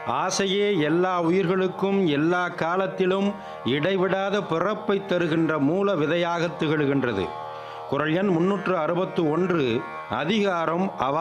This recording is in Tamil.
ஆசையே எல்லா உயிர்களுக்கும் எல்லா காலத்திலும் இடைவிடாத பிறப்பை தருகின்ற மூல விதையாக திகழ்கின்றது. குறள் எண் 361. அதிகாரம் அவா